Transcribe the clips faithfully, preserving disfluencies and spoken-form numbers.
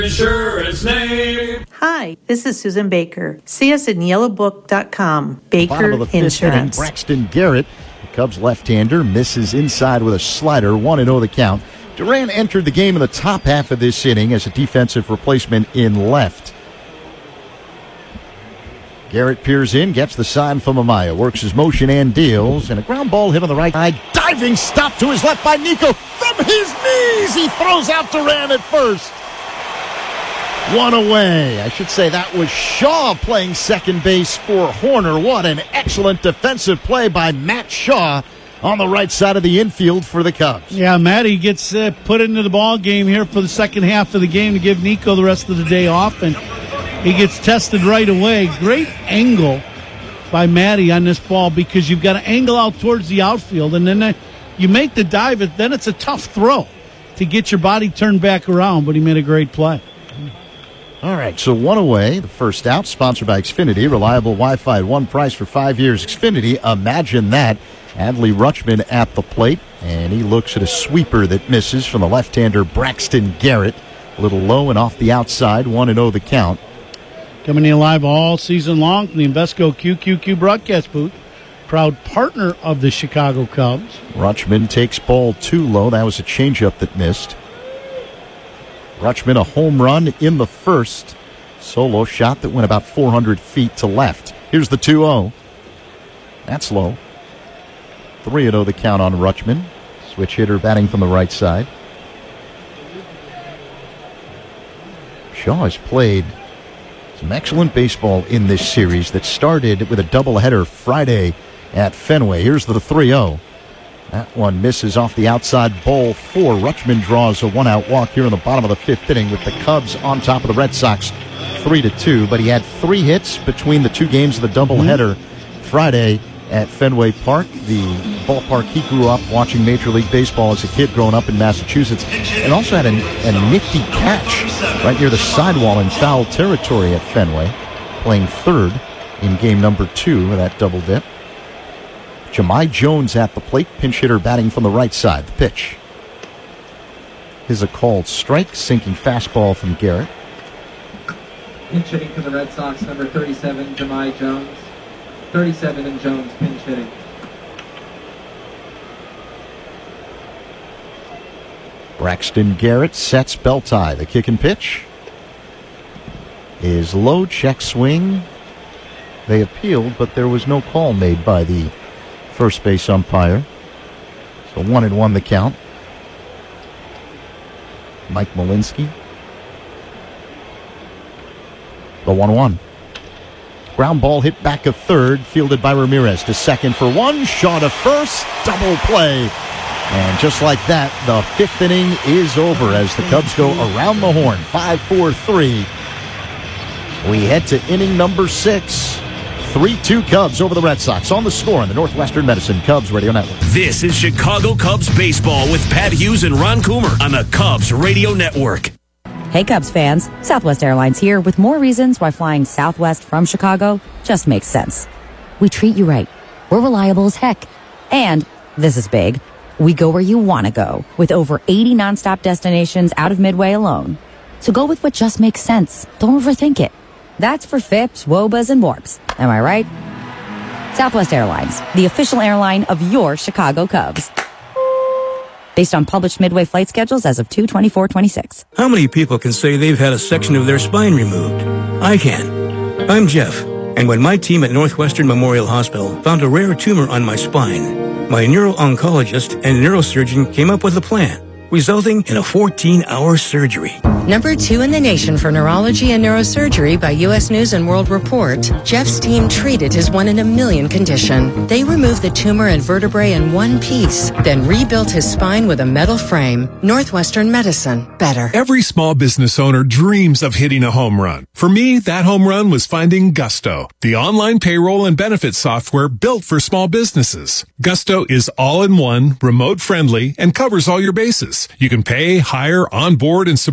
Insurance name. Hi, this is Susan Baker. See us in yellow book dot com. Baker Bottom of the fifth Insurance. Inning, Braxton Garrett, the Cubs left-hander, misses inside with a slider, one and oh the count. Duran entered the game in the top half of this inning as a defensive replacement in left. Garrett peers in, gets the sign from Amaya, works his motion and deals, and a ground ball hit on the right side. Diving stop to his left by Nico. From his knees, he throws out Duran at first. One away. I should say that was Shaw playing second base for Horner. What an excellent defensive play by Matt Shaw on the right side of the infield for the Cubs. Yeah, Matty gets uh, put into the ball game here for the second half of the game to give Nico the rest of the day off, and he gets tested right away. Great angle by Matty on this ball because you've got to angle out towards the outfield, and then uh, you make the dive, then it's a tough throw to get your body turned back around, but he made a great play. All right, so one away, the first out, sponsored by Xfinity. Reliable Wi-Fi at one price for five years. Xfinity, imagine that. Adley Rutschman at the plate, and he looks at a sweeper that misses from the left-hander Braxton Garrett. A little low and off the outside, one and oh the count. Coming in live all season long from the Invesco Q Q Q broadcast booth. Proud partner of the Chicago Cubs. Rutschman takes ball too low. That was a changeup that missed. Rutschman, a home run in the first. Solo shot that went about four hundred feet to left. Here's the two oh. That's low. three and oh the count on Rutschman. Switch hitter batting from the right side. Shaw has played some excellent baseball in this series that started with a doubleheader Friday at Fenway. Here's the three oh. That one misses off the outside, ball four. Rutschman draws a one-out walk here in the bottom of the fifth inning with the Cubs on top of the Red Sox, three to two. But he had three hits between the two games of the doubleheader mm-hmm. Friday at Fenway Park, the ballpark he grew up watching Major League Baseball as a kid growing up in Massachusetts, and also had a, a nifty catch right near the sidewall in foul territory at Fenway, playing third in game number two of that double dip. Jahmai Jones at the plate, pinch hitter batting from the right side. The pitch is a called strike, sinking fastball from Garrett. Pinch hitting for the Red Sox, number thirty-seven, Jahmai Jones. thirty-seven and Jones pinch hitting. Braxton Garrett sets belt high. The kick and pitch is low, check swing. They appealed, but there was no call made by the first base umpire. So one and one the count. Mike Malinsky. The one one. Ground ball hit back of third, fielded by Ramirez to second for one. Shaw to first, double play. And just like that, the fifth inning is over as the Cubs go around the horn. five four three. We head to inning number six. three two Cubs over the Red Sox on the score on the Northwestern Medicine Cubs Radio Network. This is Chicago Cubs baseball with Pat Hughes and Ron Coomer on the Cubs Radio Network. Hey Cubs fans, Southwest Airlines here with more reasons why flying Southwest from Chicago just makes sense. We treat you right. We're reliable as heck. And, this is big, we go where you want to go with over eighty nonstop destinations out of Midway alone. So go with what just makes sense. Don't overthink it. That's for F I Ps, W O B As, and WARPs. Am I right? Southwest Airlines, the official airline of your Chicago Cubs. Based on published Midway flight schedules as of two twenty-four twenty-six. How many people can say they've had a section of their spine removed? I can. I'm Jeff, and when my team at Northwestern Memorial Hospital found a rare tumor on my spine, my neuro-oncologist and neurosurgeon came up with a plan, resulting in a fourteen-hour surgery. Number two in the nation for neurology and neurosurgery by U S News and World Report, Jeff's team treated his one-in-a-million condition. They removed the tumor and vertebrae in one piece, then rebuilt his spine with a metal frame. Northwestern Medicine. Better. Every small business owner dreams of hitting a home run. For me, that home run was finding Gusto, the online payroll and benefits software built for small businesses. Gusto is all-in-one, remote-friendly, and covers all your bases. You can pay, hire, onboard, and support your team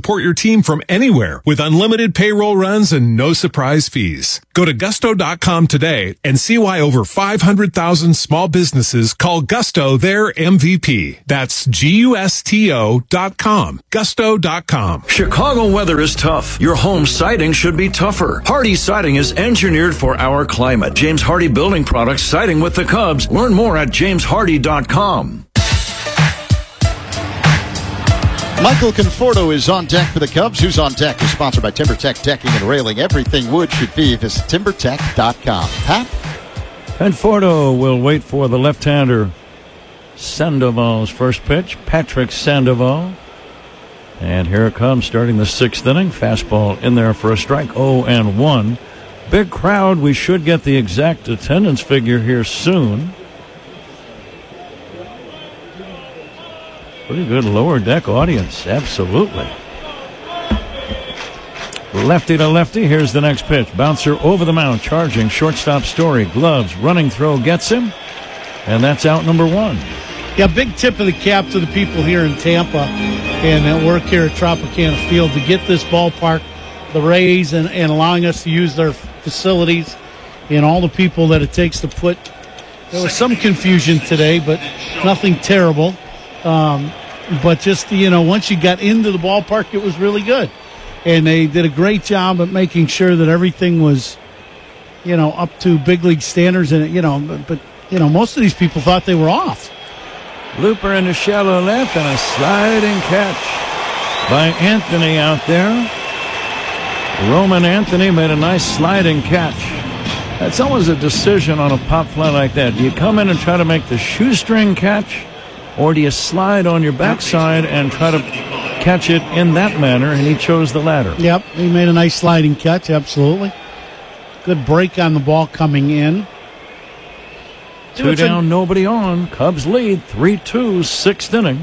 team from anywhere with unlimited payroll runs and no surprise fees. Go to gusto dot com today and see why over five hundred thousand small businesses call Gusto their M V P. That's G U S T O dot com. gusto dot com. Chicago weather is tough. Your home siding should be tougher. Hardy Siding is engineered for our climate. James Hardy Building Products, siding with the Cubs. Learn more at james hardy dot com. Michael Conforto is on deck for the Cubs. Who's on Deck is sponsored by TimberTech Decking and Railing. Everything wood should be. Visit timber tech dot com. Pat? Conforto will wait for the left-hander Sandoval's first pitch. Patrick Sandoval. And here it comes, starting the sixth inning. Fastball in there for a strike. oh and one. Big crowd. We should get the exact attendance figure here soon. Pretty good lower deck audience. Absolutely. Lefty to lefty. Here's the next pitch. Bouncer over the mound. Charging. Shortstop Story. Gloves. Running throw gets him. And that's out number one. Yeah, big tip of the cap to the people here in Tampa and that work here at Tropicana Field to get this ballpark, the Rays, and, and allowing us to use their facilities, and all the people that it takes to put. There was some confusion today, but nothing terrible. Um, but just, you know, once you got into the ballpark, it was really good. And they did a great job at making sure that everything was, you know, up to big league standards. And, you know, but, but you know, most of these people thought they were off. Looper into shallow left and a sliding catch by Anthony out there. Roman Anthony made a nice sliding catch. That's always a decision on a pop fly like that. Do you come in and try to make the shoestring catch, or do you slide on your backside and try to catch it in that manner? And he chose the latter. Yep, he made a nice sliding catch, absolutely. Good break on the ball coming in. Two down, a- nobody on. Cubs lead three two, sixth inning.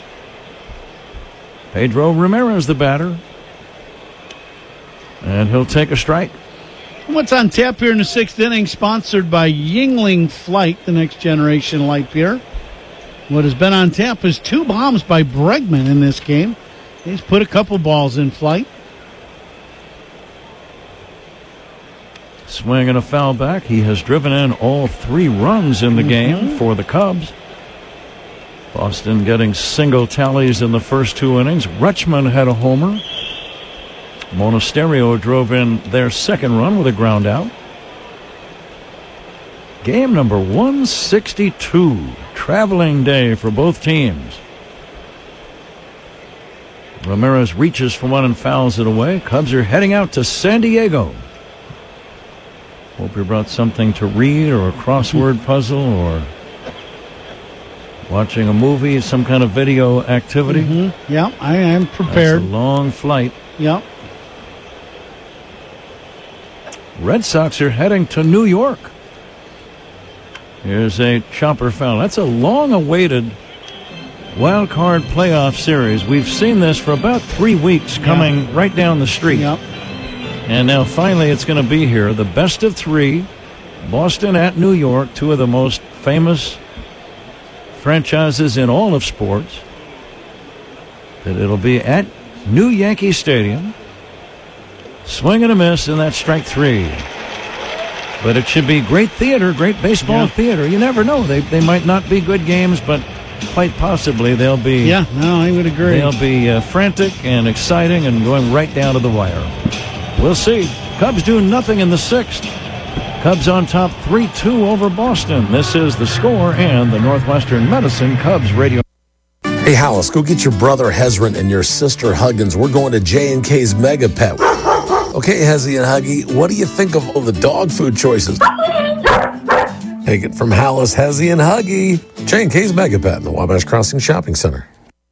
Pedro Ramirez, the batter. And he'll take a strike. What's on tap here in the sixth inning, sponsored by Yingling Flight, the next generation light beer. What has been on tap is two bombs by Bregman in this game. He's put a couple balls in flight. Swing and a foul back. He has driven in all three runs in the mm-hmm. game for the Cubs. Boston getting single tallies in the first two innings. Rutschman had a homer. Monasterio drove in their second run with a ground out. Game number one sixty-two. Traveling day for both teams. Ramirez reaches for one and fouls it away. Cubs are heading out to San Diego. Hope you brought something to read, or a crossword puzzle, or watching a movie, some kind of video activity. Mm-hmm. Yeah, I am prepared. That's a long flight. Yep. Red Sox are heading to New York. Here's a chopper foul. That's a long-awaited wild card playoff series. We've seen this for about three weeks coming yeah. right down the street. Yep. And now finally it's going to be here. The best of three. Boston at New York, two of the most famous franchises in all of sports. That it'll be at New Yankee Stadium. Swing and a miss, and that's strike three. But it should be great theater, great baseball yeah. theater. You never know. They they might not be good games, but quite possibly they'll be. Yeah, no, I would agree. They'll be uh, frantic and exciting and going right down to the wire. We'll see. Cubs do nothing in the sixth. Cubs on top three two over Boston. This is The Score and the Northwestern Medicine Cubs radio. Hey, Hollis, go get your brother Hezron and your sister Huggins. We're going to J and K's Mega Pet. Okay, Hezzy and Huggy, what do you think of all the dog food choices? Take it from Hollis, Hezzy, and Huggy. J and K's Mega Pet in the Wabash Crossing Shopping Center.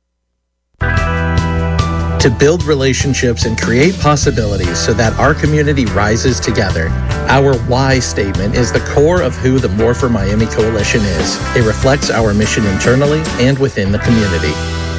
To build relationships and create possibilities so that our community rises together. Our why statement is the core of who the More for Miami Coalition is. It reflects our mission internally and within the community.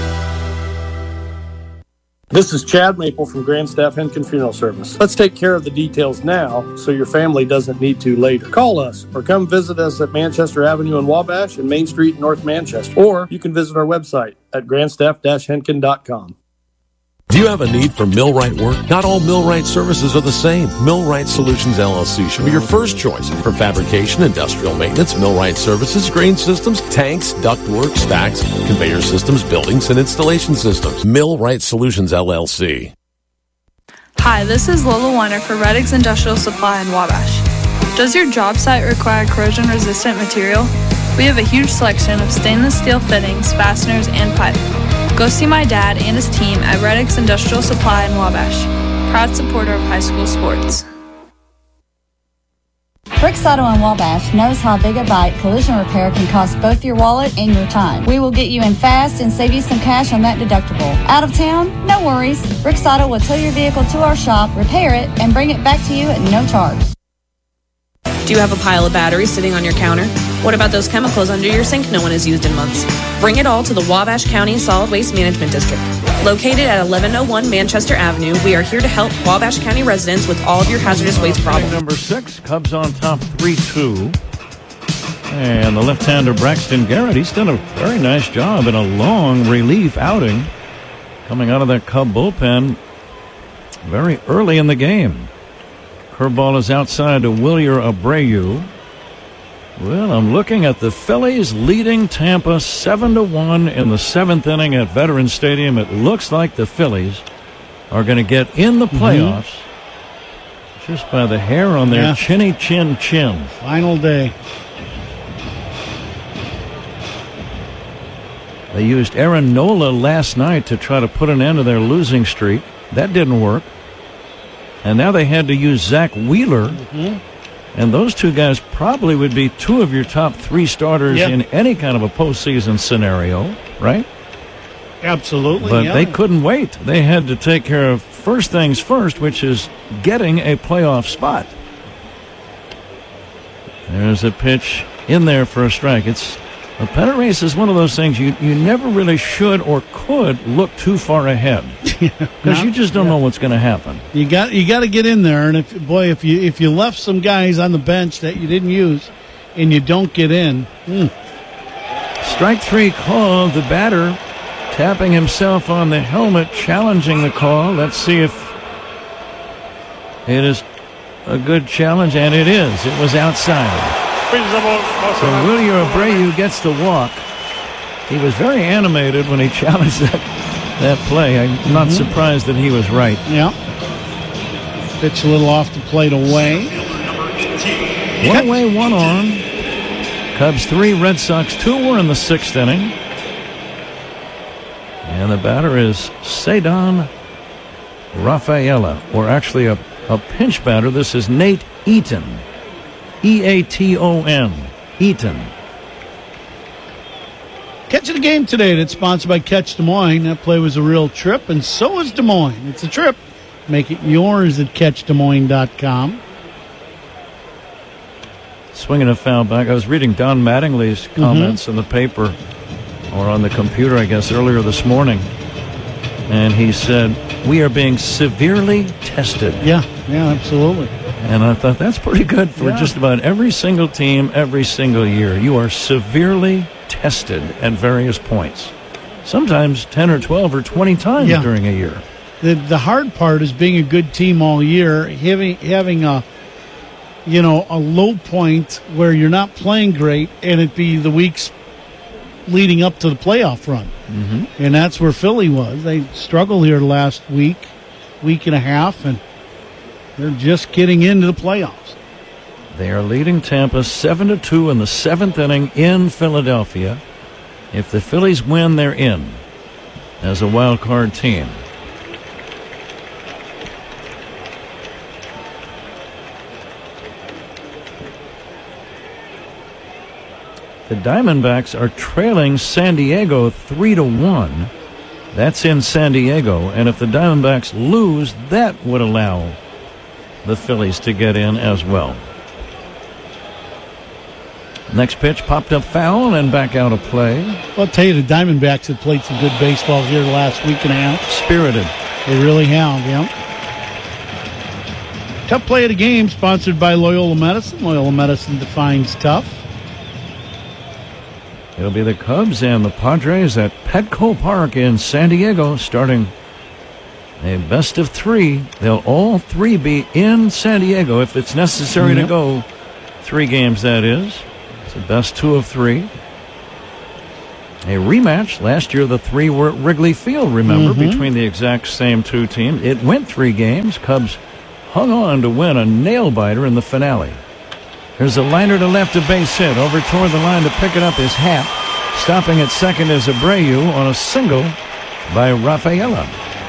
This is Chad Maple from Grand Staff Henkin Funeral Service. Let's take care of the details now so your family doesn't need to later. Call us or come visit us at Manchester Avenue in Wabash and Main Street in North Manchester. Or you can visit our website at grandstaff dash henkin dot com. Do you have a need for millwright work? Not all millwright services are the same. Millwright Solutions L L C should be your first choice for fabrication, industrial maintenance, millwright services, grain systems, tanks, ductwork, stacks, conveyor systems, buildings, and installation systems. Millwright Solutions L L C. Hi, this is Lola Warner for Reddix Industrial Supply in Wabash. Does your job site require corrosion-resistant material? We have a huge selection of stainless steel fittings, fasteners, and pipe. Go see my dad and his team at Reddix Industrial Supply in Wabash. Proud supporter of high school sports. Bricks Auto in Wabash knows how Big a Bite collision repair can cost both your wallet and your time. We will get you in fast and save you some cash on that deductible. Out of town? No worries. Bricks Auto will tow your vehicle to our shop, repair it, and bring it back to you at no charge. Do you have a pile of batteries sitting on your counter? What about those chemicals under your sink no one has used in months? Bring it all to the Wabash County Solid Waste Management District. Located at eleven oh one Manchester Avenue, we are here to help Wabash County residents with all of your hazardous waste problems. Number six, Cubs on top three two. And the left-hander Braxton Garrett, he's done a very nice job in a long relief outing coming out of that Cub bullpen very early in the game. Curveball is outside to Wilyer Abreu. Well, I'm looking at the Phillies leading Tampa seven to one in the seventh inning at Veterans Stadium. It looks like the Phillies are going to get in the playoffs mm-hmm. just by the hair on their yeah. chinny chin chin. Final day. They used Aaron Nola last night to try to put an end to their losing streak. That didn't work. And now they had to use Zach Wheeler. Mm-hmm. And those two guys probably would be two of your top three starters yep. in any kind of a postseason scenario, right? Absolutely. But yeah. they couldn't wait. They had to take care of first things first, which is getting a playoff spot. There's a pitch in there for a strike. It's a pennant race is one of those things you, you never really should or could look too far ahead because you just don't yeah. know what's going to happen. You got you got to get in there, and if boy, if you if you left some guys on the bench that you didn't use, and you don't get in, hmm. strike three called. The batter tapping himself on the helmet, challenging the call. Let's see if it is a good challenge, and it is. It was outside. So Wilyer Abreu gets the walk. He was very animated when he challenged that, that play. I'm not mm-hmm. surprised that he was right. Yeah. Pitch a little off the plate away. One away, one on. Cubs three, Red Sox two. We're in the sixth inning. And the batter is Ceddanne Rafaela, or actually a, a pinch batter. This is Nate Eaton. E A T O N. Eaton. Catch of the game today that's sponsored by Catch Des Moines. That play was a real trip, and so is Des Moines. It's a trip. Make it yours at catch des moines dot com. Swinging a foul back. I was reading Don Mattingly's comments mm-hmm. in the paper, or on the computer, I guess, earlier this morning. And he said, we are being severely tested. Yeah, yeah, absolutely. And I thought that's pretty good for yeah. just about every single team, every single year. You are severely tested at various points. Sometimes ten or twelve or twenty times yeah. during a year. The the hard part is being a good team all year, having having a you know a low point where you're not playing great, and it be the weeks leading up to the playoff run. Mm-hmm. And that's where Philly was. They struggled here last week, week and a half, and they're just getting into the playoffs. They are leading Tampa seven to two in the seventh inning in Philadelphia. If the Phillies win, they're in as a wild card team. The Diamondbacks are trailing San Diego three to one. That's in San Diego, and if the Diamondbacks lose, that would allow the Phillies to get in as well. Next pitch popped up foul and back out of play. Well, I'll tell you, the Diamondbacks have played some good baseball here the last week and a half. Spirited. They really have, yeah. Tough play of the game, sponsored by Loyola Medicine. Loyola Medicine defines tough. It'll be the Cubs and the Padres at Petco Park in San Diego starting A best of three. They'll all three be in San Diego if it's necessary Yep. to go three games, that is. It's a best two of three. A rematch. Last year, the three were at Wrigley Field, remember, Mhm. between the exact same two teams. It went three games. Cubs hung on to win a nail-biter in the finale. There's a liner to left, a base hit. Over toward the line to pick it up is Happ. Stopping at second is Abreu on a single by Rafaela.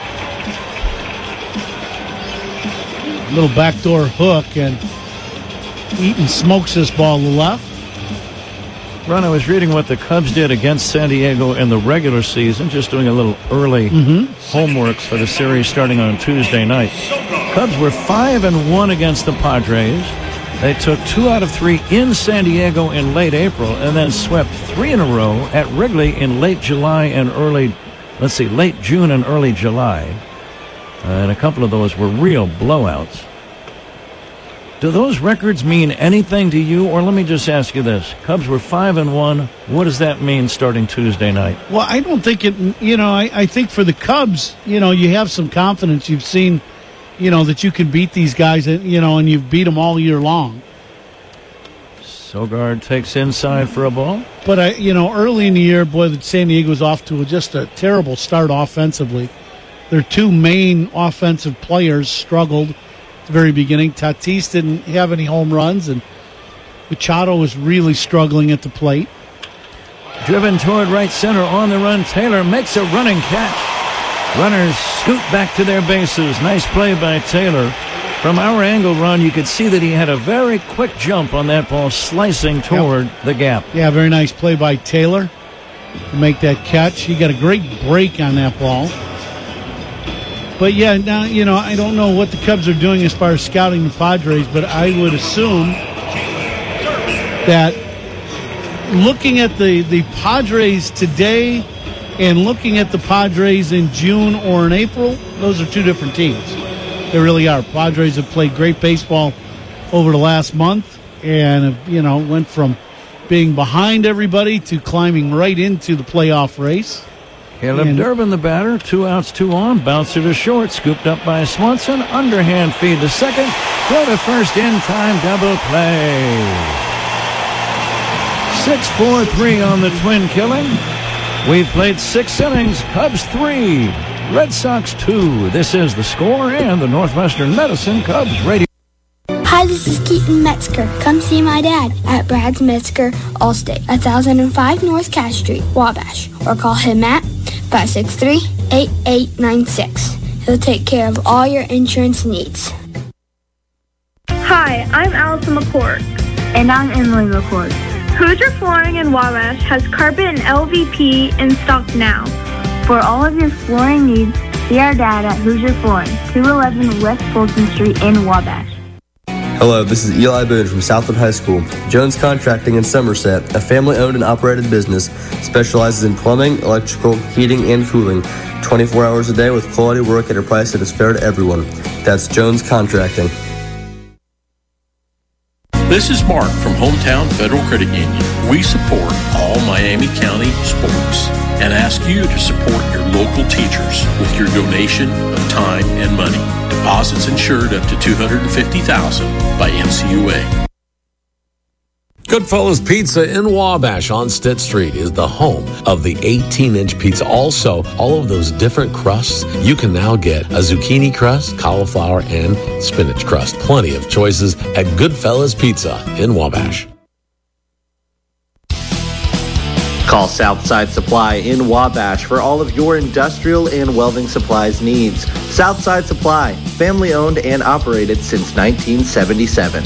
Little backdoor hook, and Eaton smokes this ball to the left. Ron, I was reading what the Cubs did against San Diego in the regular season, just doing a little early Mhm. homework for the series starting on Tuesday night. Cubs were five and one against the Padres. They took two out of three in San Diego in late April, and then swept three in a row at Wrigley in late July and early, let's see, late June and early July. Uh, and a couple of those were real blowouts. Do those records mean anything to you? Or let me just ask you this. Cubs were five and one. What does that mean starting Tuesday night? Well, I don't think it, you know, I, I think for the Cubs, you know, you have some confidence. You've seen, you know, that you can beat these guys, you know, and you've beat them all year long. Sogard takes inside for a ball. But, I, you know, early in the year, boy, the San Diego was off to just a terrible start offensively. Their two main offensive players struggled at the very beginning. Tatis didn't have any home runs, and Machado was really struggling at the plate. Driven toward right center on the run. Taylor makes a running catch. Runners scoot back to their bases. Nice play by Taylor. From our angle, Ron, you could see that he had a very quick jump on that ball, slicing toward Yep. the gap. Yeah, very nice play by Taylor to make that catch. He got a great break on that ball. But, yeah, now, you know, I don't know what the Cubs are doing as far as scouting the Padres, but I would assume that looking at the, the Padres today and looking at the Padres in June or in April, those are two different teams. They really are. Padres have played great baseball over the last month and, have, you know, went from being behind everybody to climbing right into the playoff race. Caleb And- Durbin, the batter. Two outs, two on. Bouncer to short. Scooped up by Swanson. Underhand feed to second. Throw to first in time. Double play. six four three on the Twin killing. We've played six innings. Cubs three. Red Sox two. This is the score and the Northwestern Medicine Cubs radio. Hi, this is Keaton Metzger. Come see my dad at Brad's Metzger Allstate, one thousand five North Cash Street, Wabash. Or call him at five six three, eight eight nine six. He'll take care of all your insurance needs. Hi, I'm Allison McCord. And I'm Emily McCord. Hoosier Flooring in Wabash has carpet and L V P in stock now. For all of your flooring needs, see our dad at Hoosier Flooring, two eleven West Fulton Street in Wabash. Hello, this is Eli Boone from Southwood High School. Jones Contracting in Somerset, a family-owned and operated business, specializes in plumbing, electrical, heating, and cooling, twenty-four hours a day with quality work at a price that is fair to everyone. That's Jones Contracting. This is Mark from Hometown Federal Credit Union. We support all Miami County sports and ask you to support your local teachers with your donation of time and money. Deposits insured up to two hundred fifty thousand dollars by N C U A. Goodfellas Pizza in Wabash on Stitt Street is the home of the eighteen inch pizza. Also, all of those different crusts, you can now get a zucchini crust, cauliflower, and spinach crust. Plenty of choices at Goodfellas Pizza in Wabash. Call Southside Supply in Wabash for all of your industrial and welding supplies needs. Southside Supply, family owned and operated since nineteen seventy-seven.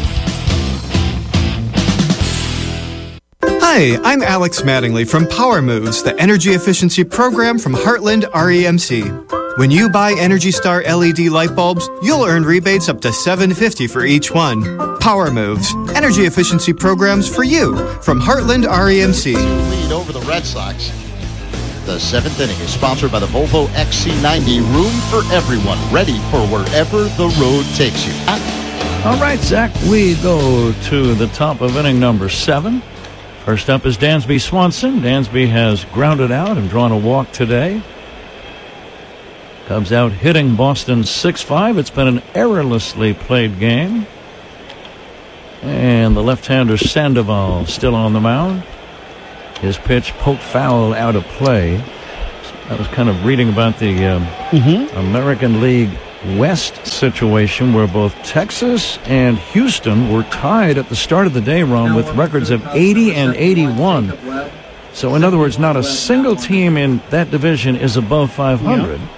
Hi, I'm Alex Mattingly from Power Moves, the energy efficiency program from Heartland R E M C. When you buy Energy Star L E D light bulbs, you'll earn rebates up to seven hundred fifty dollars for each one. Power Moves, energy efficiency programs for you from Heartland R E M C. Lead over the Red Sox. The seventh inning is sponsored by the Volvo X C ninety. Room for everyone, ready for wherever the road takes you. All right, Zach, we go to the top of inning number seven. First up is Dansby Swanson. Dansby has grounded out and drawn a walk today. Cubs out hitting Boston six five. It's been an errorlessly played game. And the left-hander Sandoval still on the mound. His pitch poked foul out of play. I was kind of reading about the um, mm-hmm. American League West situation where both Texas and Houston were tied at the start of the day, Ron, with records of eighty and eighty-one. So, in other words, not a single team in that division is above five hundred. Yeah.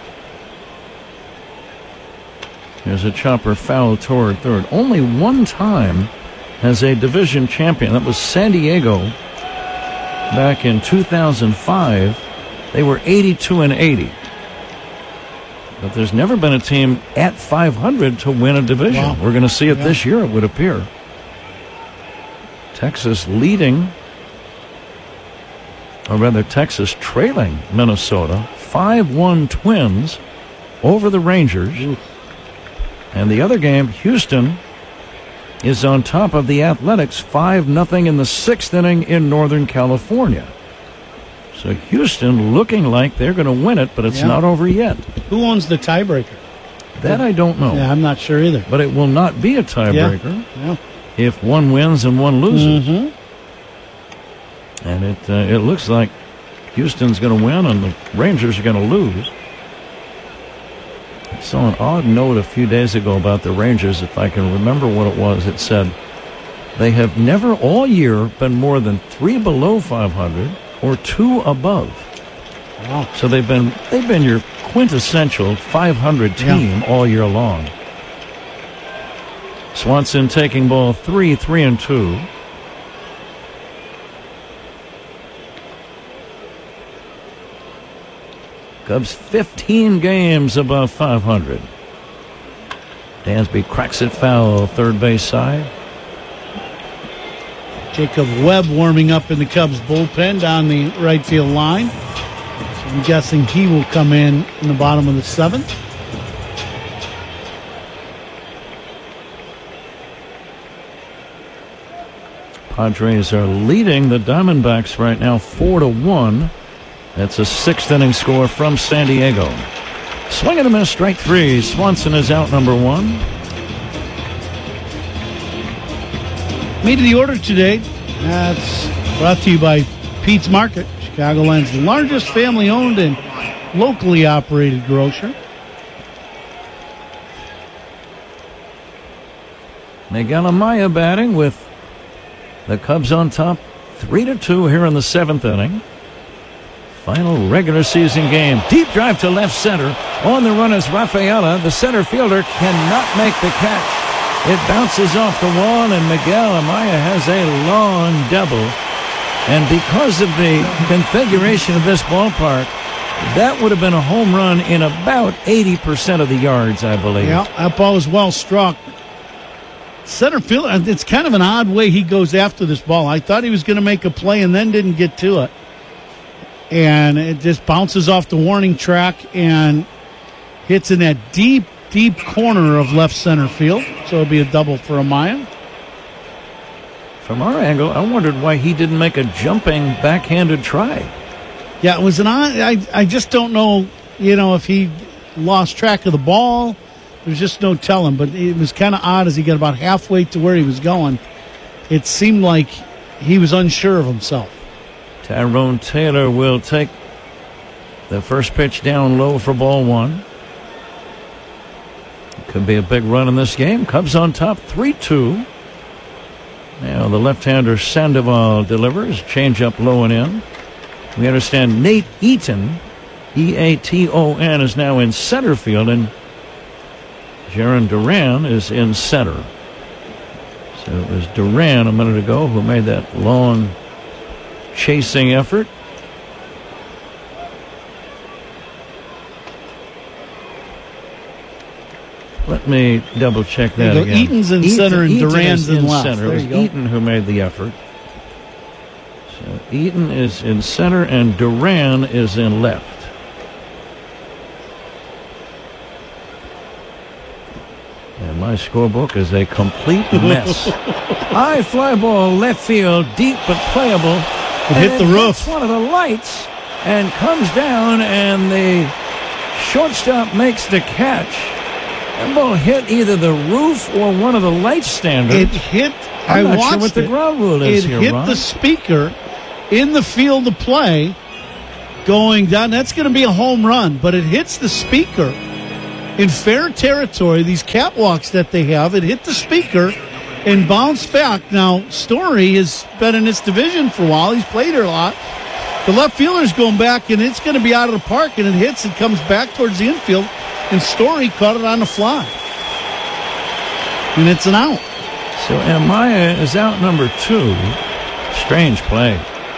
There's a chopper foul toward third. Only one time has a division champion. That was San Diego back in two thousand five. They were eighty-two and eighty. But there's never been a team at five hundred to win a division. Wow. We're going to see it yeah. this year, it would appear. Texas leading, or rather Texas trailing Minnesota, five one Twins over the Rangers. Ooh. And the other game, Houston is on top of the Athletics five nothing in the sixth inning in Northern California. So Houston looking like they're going to win it, but it's yeah. not over yet. Who owns the tiebreaker? That I don't know. Yeah, I'm not sure either. But it will not be a tiebreaker yeah. Yeah. if one wins and one loses. Mm-hmm. And it uh, it looks like Houston's going to win and the Rangers are going to lose. I saw an odd note a few days ago about the Rangers. If I can remember what it was, it said they have never all year been more than three below five hundred or two above. Wow. So they've been they've been your quintessential five hundred team yeah. all year long. Swanson taking ball three, three and two. Cubs fifteen games above five hundred. Dansby cracks it foul, third base side. Jacob Webb warming up in the Cubs bullpen down the right field line. So I'm guessing he will come in in the bottom of the seventh. Padres are leading the Diamondbacks right now four to one. That's a sixth inning score from San Diego. Swing and a miss, strike three. Swanson is out, number one. Meat of the order today. That's brought to you by Pete's Market, Chicagoland's largest family-owned and locally operated grocer. Miguel Amaya batting with the Cubs on top, three to two here in the seventh inning. Final regular season game. Deep drive to left center. On the run is Rafaela. The center fielder cannot make the catch. It bounces off the wall, and Miguel Amaya has a long double. And because of the configuration of this ballpark, that would have been a home run in about eighty percent of the yards, I believe. Yeah, that ball was well struck. Center field, it's kind of an odd way he goes after this ball. I thought he was going to make a play and then didn't get to it. And it just bounces off the warning track and hits in that deep, deep corner of left center field. So it'll be a double for Amaya. From our angle, I wondered why he didn't make a jumping backhanded try. Yeah, it was an odd. I, I just don't know, you know, if he lost track of the ball. There's just no telling. But it was kind of odd as he got about halfway to where he was going. It seemed like he was unsure of himself. Tyrone Taylor will take the first pitch down low for ball one. Could be a big run in this game. Cubs on top, three two. Now the left-hander Sandoval delivers. Change up low and in. We understand Nate Eaton, E A T O N, is now in center field, and Jaron Duran is in center. So it was Duran a minute ago who made that long chasing effort. Let me double check that again. Eaton's in Eaton, center and Eaton Duran's in, in left. Center. There It was you go. Eaton who made the effort. So Eaton is in center and Duran is in left. And my scorebook is a complete mess. High fly ball, left field, deep but playable. It hit the roof. One of the lights and comes down, and the Shortstop makes the catch. That ball hit either the roof or one of the light standards. It hit. I'm I not watched sure what the it. ground rule is it here, hit Ron. the speaker in the field of play going down. That's going to be a home run, but it hits the speaker in fair territory. These catwalks that they have, it hit the speaker and bounced back. Now, Story has been in this division for a while. He's played here a lot. The left fielder's going back, and it's going to be out of the park, and it hits and comes back towards the infield, and Story caught it on the fly. And it's an out. So Amaya is out number two. Strange play.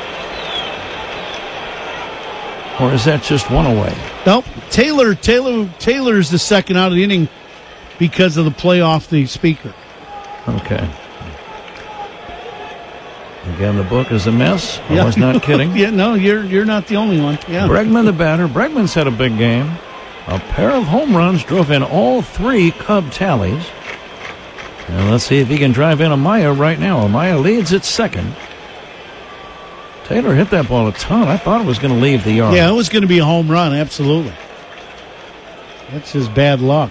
Or is that just one away? Nope. Taylor, Taylor, Taylor's the second out of the inning because of the play off the speaker. Okay. Again, the book is a mess. I Yeah. was not kidding. yeah, no, you're you're not the only one. Yeah. Bregman, the batter. Bregman's had a big game. A pair of home runs drove in all three Cub tallies. And let's see if he can drive in Amaya right now. Amaya leads at second. Taylor hit that ball a ton. I thought it was going to leave the yard. Yeah, it was going to be a home run, absolutely. That's just bad luck.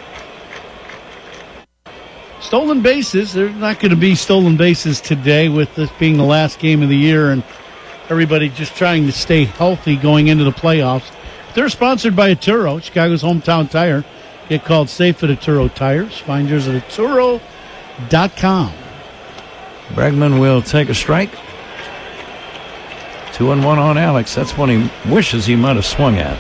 Stolen bases. There's not going to be stolen bases today with this being the last game of the year and everybody just trying to stay healthy going into the playoffs. They're sponsored by Atturo, Chicago's hometown tire. Get called safe at Atturo Tires. Find yours at Atturo dot com. Bregman will take a strike. Two and one on Alex. That's one he wishes he might have swung at.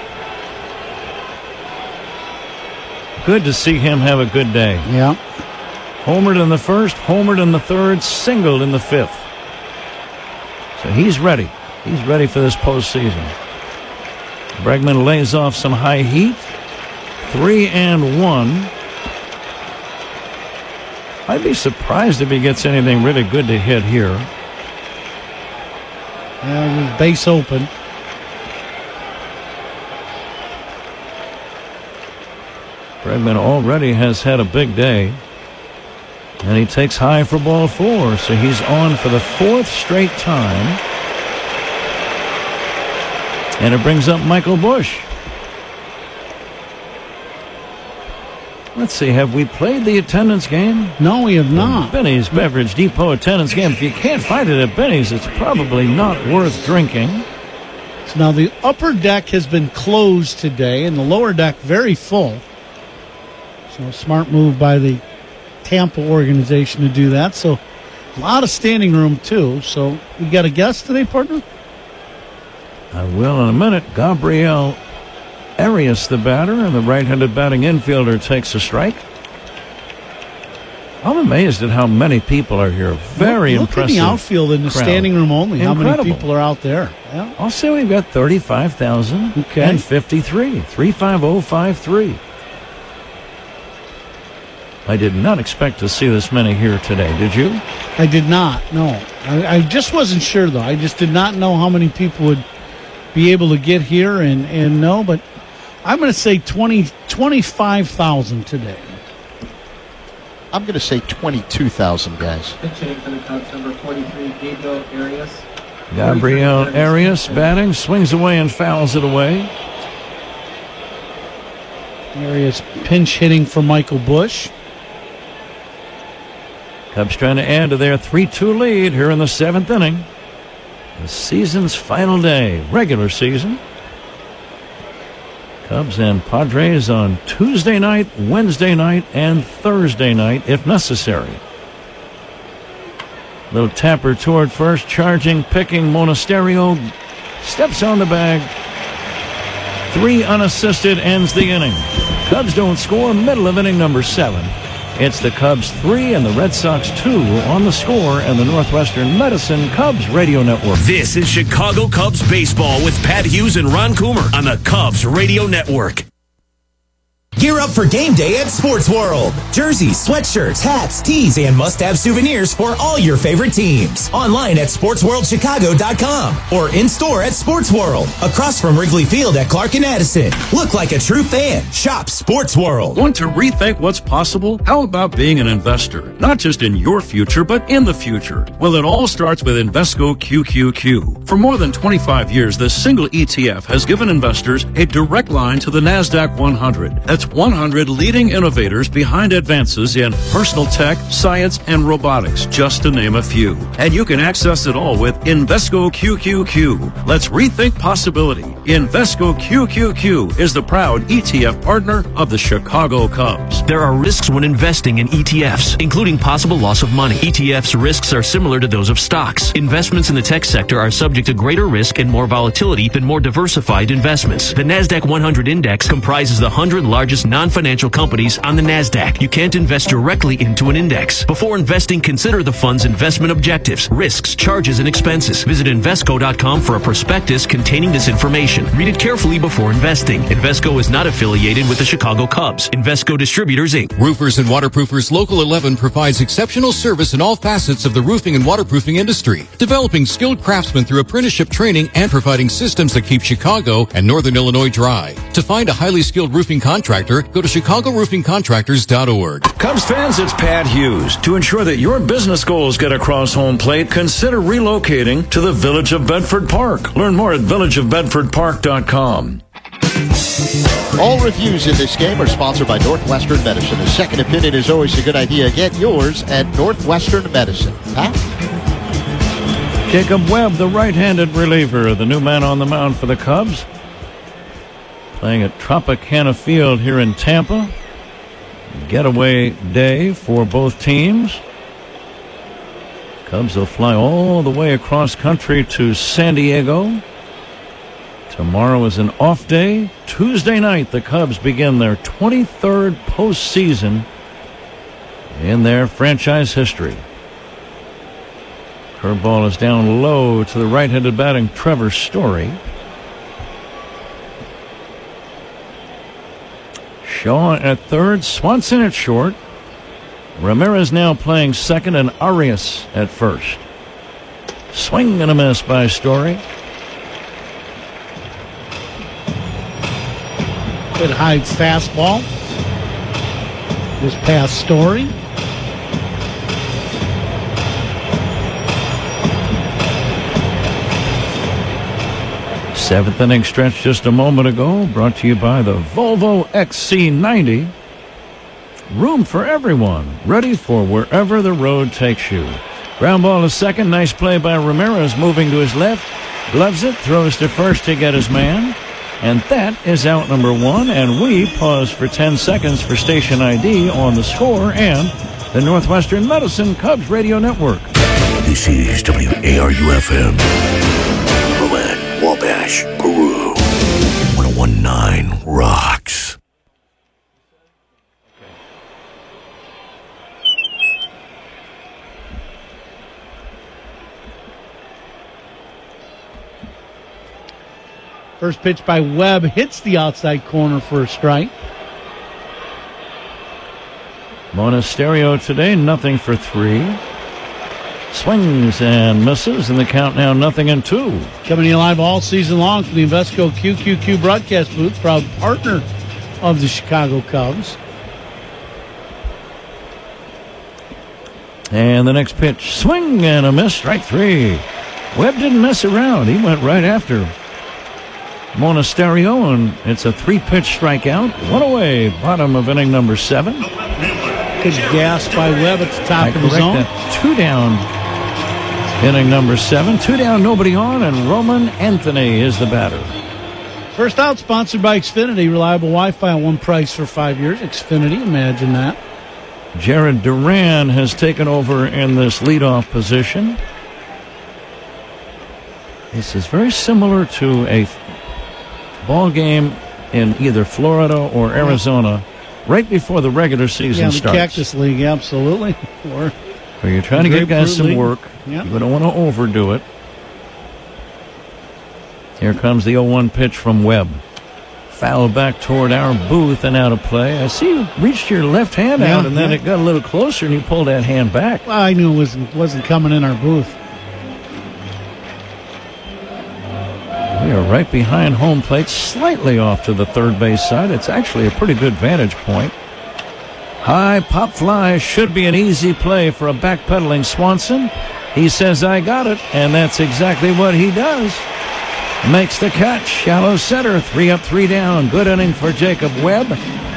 Good to see him have a good day. Yeah. Homered in the first, homered in the third, singled in the fifth. So he's ready. He's ready for this postseason. Bregman lays off some high heat. Three and one. I'd be surprised if he gets anything really good to hit here. Yeah, it was base open. Bregman already has had a big day. And he takes high for ball four, so he's on for the fourth straight time. And it brings up Michael Busch. Let's see, have we played the attendance game? No, we have not. The Benny's Beverage Depot attendance game. If you can't find it at Benny's, it's probably not worth drinking. So now the upper deck has been closed today, and the lower deck very full. So a smart move by the Tampa organization to do that. So a lot of standing room, too. So we got a guest today, partner? I will in a minute. Gabriel Arias, the batter, and the right-handed batting infielder takes a strike. I'm amazed at how many people are here. Very look, look impressive. Look at the outfield in the crowd. Standing room only. Incredible. How many people are out there? Yeah. I'll say we've got thirty-five thousand okay. and fifty-three. three five zero five three. I did not expect to see this many here today. Did you? I did not, no. I, I just wasn't sure, though. I just did not know how many people would be able to get here and, and know, but I'm going to say twenty, twenty-five thousand today. I'm going to say twenty-two thousand, guys. Pitching for the Cubs, number forty-three, Gabriel Arias. Gabriel Arias batting, swings away and fouls it away. Arias pinch hitting for Michael Busch. Cubs trying to add to their three two lead here in the seventh inning. The season's final day, regular season. Cubs and Padres on Tuesday night, Wednesday night, and Thursday night, if necessary. Little tapper toward first, charging, picking. Monasterio steps on the bag. Three unassisted, ends the inning. Cubs don't score, middle of inning number seven. It's the Cubs three and the Red Sox two on the score and the Northwestern Medicine Cubs Radio Network. This is Chicago Cubs baseball with Pat Hughes and Ron Coomer on the Cubs Radio Network. Gear up for game day at Sports World. Jerseys, sweatshirts, hats, tees, and must-have souvenirs for all your favorite teams. Online at sports world chicago dot com or in-store at Sports World, across from Wrigley Field at Clark and Addison. Look like a true fan. Shop Sports World. Want to rethink what's possible? How about being an investor? Not just in your future, but in the future. Well, it all starts with Invesco Q Q Q. For more than twenty-five years, this single E T F has given investors a direct line to the NASDAQ one hundred. That's one hundred leading innovators behind advances in personal tech, science, and robotics, just to name a few. And you can access it all with Invesco Q Q Q. Let's rethink possibility. Invesco Q Q Q is the proud E T F partner of the Chicago Cubs. There are risks when investing in E T Fs, including possible loss of money. E T Fs' risks are similar to those of stocks. Investments in the tech sector are subject to greater risk and more volatility than more diversified investments. The NASDAQ one hundred index comprises the one hundred largest non-financial companies on the NASDAQ. You can't invest directly into an index. Before investing, consider the fund's investment objectives, risks, charges, and expenses. Visit Invesco dot com for a prospectus containing this information. Read it carefully before investing. Invesco is not affiliated with the Chicago Cubs. Invesco Distributors, Incorporated. Roofers and Waterproofers Local eleven provides exceptional service in all facets of the roofing and waterproofing industry, developing skilled craftsmen through apprenticeship training and providing systems that keep Chicago and Northern Illinois dry. To find a highly skilled roofing contractor, go to chicago roofing contractors dot org. Cubs fans, it's Pat Hughes. To ensure that your business goals get across home plate, consider relocating to the Village of Bedford Park. Learn more at village of bedford park dot com. All reviews in this game are sponsored by Northwestern Medicine. A second opinion is always a good idea. Get yours at Northwestern Medicine. Pat? Jacob Webb, the right-handed reliever, the new man on the mound for the Cubs, playing at Tropicana Field here in Tampa. Getaway day for both teams. Cubs will fly all the way across country to San Diego. Tomorrow is an off day. Tuesday night, the Cubs begin their twenty-third postseason in their franchise history. Curveball is down low to the right-handed batting Trevor Story. Shaw at third, Swanson at short. Ramirez now playing second, and Arias at first. Swing and a miss by Story. Good high fastball. This past Story. Seventh inning stretch just a moment ago, brought to you by the Volvo X C ninety. Room for everyone, ready for wherever the road takes you. Ground ball to second, nice play by Ramirez, moving to his left, gloves it, throws to first to get his man. And that is out number one, and we pause for ten seconds for station I D on The Score and the Northwestern Medicine Cubs Radio Network. This is W A R U F M. Rowan, Wabash, Peru. one oh one point nine rocks. First pitch by Webb hits the outside corner for a strike. Monasterio today, nothing for three. Swings and misses, and the count now nothing and two. Coming to you live all season long from the Invesco Q Q Q broadcast booth, proud partner of the Chicago Cubs. And the next pitch, swing and a miss, strike three. Webb didn't mess around. He went right after Monasterio, and it's a three-pitch strikeout. One away, bottom of inning number seven. Good gas by Webb at the top I of the zone. That. Two down, inning number seven. Two down, nobody on, and Roman Anthony is the batter. First out, sponsored by Xfinity. Reliable Wi-Fi at one price for five years. Xfinity, imagine that. Jared Duran has taken over in this leadoff position. This is very similar to a ball game in either Florida or Arizona right before the regular season yeah, the starts. Cactus League, absolutely. Or where you're trying to give guys some League. work. Yep. You don't want to overdo it. Here comes the oh one pitch from Webb. Foul back toward our booth and out of play. I see you reached your left hand Yeah, out, and then yeah. it got a little closer, and you pulled that hand back. Well, I knew it wasn't, wasn't coming in our booth. We are right behind home plate, slightly off to the third base side. It's actually a pretty good vantage point. High pop fly should be an easy play for a backpedaling Swanson. He says, I got it, and that's exactly what he does. Makes the catch, shallow center, three up, three down. Good inning for Jacob Webb.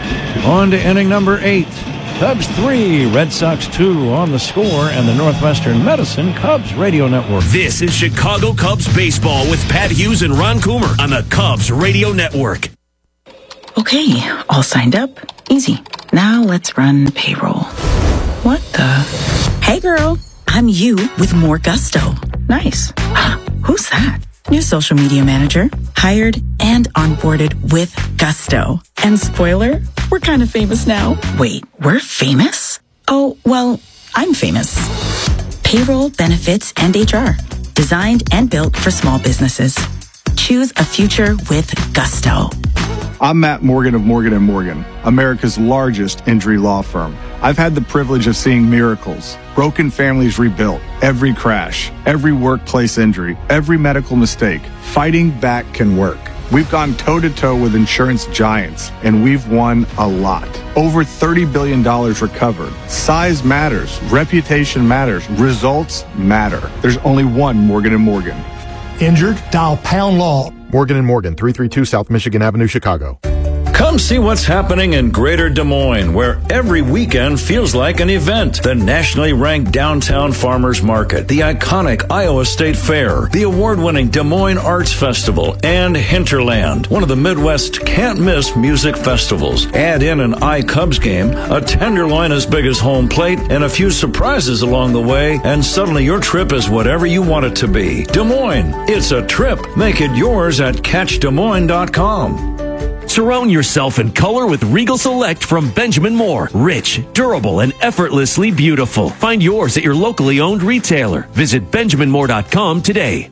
On to inning number eight. Cubs three, Red Sox two on the score, and the Northwestern Medicine Cubs Radio Network. This is Chicago Cubs baseball with Pat Hughes and Ron Coomer on the Cubs Radio Network. Okay, all signed up. Easy. Now let's run payroll. What the? Hey girl, I'm you with more gusto. Nice. Who's that? New social media manager. Hired and onboarded with gusto. And spoiler, we're kind of famous now. Wait, we're famous? Oh, well, I'm famous. Payroll, benefits, and H R. Designed and built for small businesses. Choose a future with gusto. I'm Matt Morgan of Morgan and Morgan, America's largest injury law firm. I've had the privilege of seeing miracles, broken families rebuilt, every crash, every workplace injury, every medical mistake. Fighting back can work. We've gone toe-to-toe with insurance giants, and we've won a lot. Over thirty billion dollars recovered. Size matters. Reputation matters. Results matter. There's only one Morgan and Morgan. Injured? Dial pound law. Morgan and Morgan, three thirty-two South Michigan Avenue, Chicago. Come see what's happening in Greater Des Moines, where every weekend feels like an event. The nationally ranked Downtown Farmers Market, the iconic Iowa State Fair, the award-winning Des Moines Arts Festival, and Hinterland, one of the Midwest's can't-miss music festivals. Add in an I-Cubs game, a tenderloin as big as home plate, and a few surprises along the way, and suddenly your trip is whatever you want it to be. Des Moines, it's a trip. Make it yours at catch des moines dot com. Surround yourself in color with Regal Select from Benjamin Moore. Rich, durable, and effortlessly beautiful. Find yours at your locally owned retailer. Visit benjamin moore dot com today.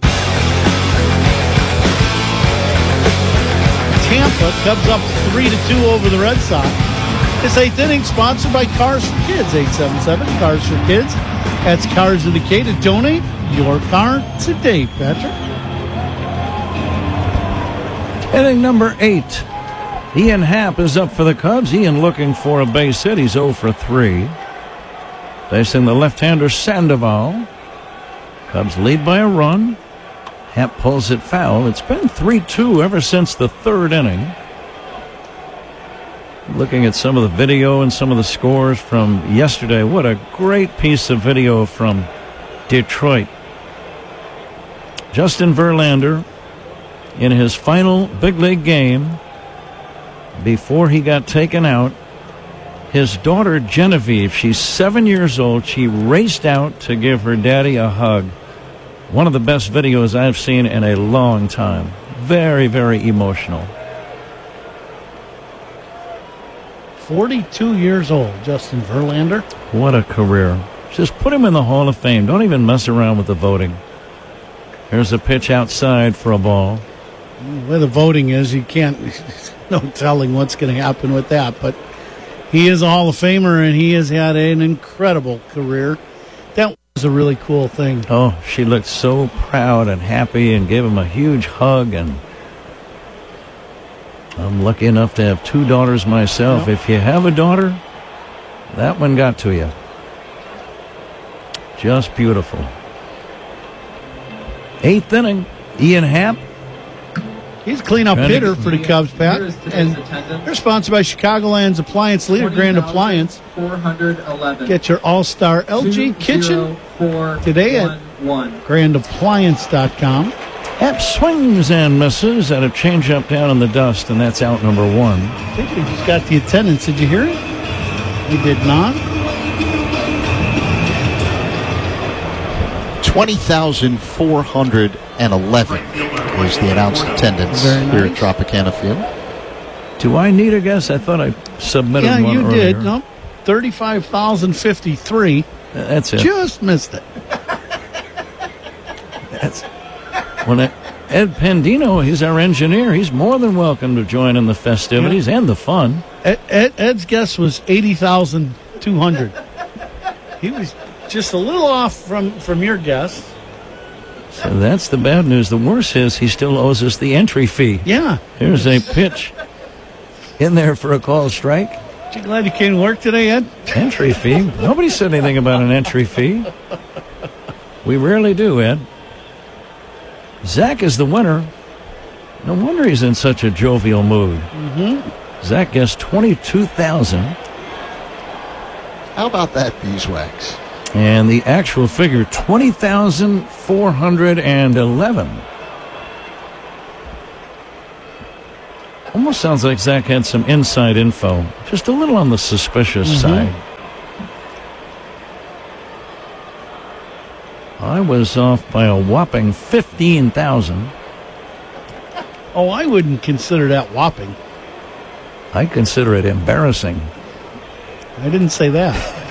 Tampa Cubs up three to two over the Red Sox. This eighth inning sponsored by Cars for Kids. eight seven seven Cars for Kids. That's Cars indicated. Donate your car today, Patrick. Inning number eight. Ian Happ is up for the Cubs. Ian looking for a base hit. He's oh for three. Facing the left-hander Sandoval. Cubs lead by a run. Happ pulls it foul. It's been three two ever since the third inning. Looking at some of the video and some of the scores from yesterday. What a great piece of video from Detroit. Justin Verlander, in his final big league game, before he got taken out, his daughter Genevieve, she's seven years old, she raced out to give her daddy a hug. One of the best videos I've seen in a long time. Very, very emotional. forty-two years old, Justin Verlander. What a career. Just put him in the Hall of Fame. Don't even mess around with the voting. Here's a pitch outside for a ball. Where the voting is, you can't, no telling what's going to happen with that. But he is a Hall of Famer, and he has had an incredible career. That was a really cool thing. Oh, she looked so proud and happy and gave him a huge hug. And I'm lucky enough to have two daughters myself. Yep. If you have a daughter, that one got to you. Just beautiful. Eighth inning, Ian Happ. He's a cleanup hitter for the Cubs, Pat. And they're sponsored by Chicagoland's Appliance Leader, Grand Appliance. four hundred eleven Get your all-star L G kitchen today at grand appliance dot com. Happ swings and misses at a changeup down in the dust, and that's out number one. I think he just got the attendance. Did you hear it? He did not. twenty thousand four hundred eleven was the announced attendance Very here nice. at Tropicana Field. Do I need a guess? I thought I submitted Yeah, one you earlier. did. Nope. thirty-five thousand fifty-three. That's it. Just missed it. That's when I Ed Pendino, he's our engineer. He's more than welcome to join in the festivities yeah. and the fun. Ed, Ed, Ed's guess was eighty thousand two hundred. He was just a little off from, from your guess. So that's the bad news. The worst is he still owes us the entry fee. Yeah. Here's a pitch in there for a call strike. You glad you came to work today, Ed? Entry fee? Nobody said anything about an entry fee. We rarely do, Ed. Zach is the winner. No wonder he's in such a jovial mood. Mm-hmm. Zach guessed twenty-two thousand. How about that, beeswax? And the actual figure, twenty thousand four hundred eleven. Almost sounds like Zach had some inside info. Just a little on the suspicious mm-hmm. side. I was off by a whopping fifteen thousand. Oh, I wouldn't consider that whopping. I consider it embarrassing. I didn't say that.